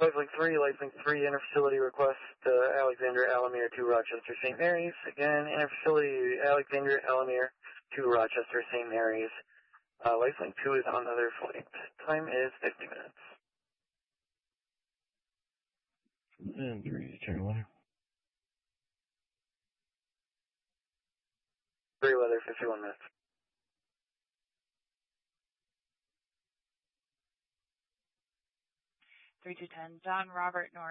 Lifelink 3, Lifelink 3, interfacility request, Alexander Alamere to Rochester St. Mary's. Again, interfacility Alexander Alamere to Rochester St. Mary's. Lifelink 2 is on other flight. Time is 50 minutes. And 3, turn weather. 3 weather, 51 minutes. 3210, John Robert North.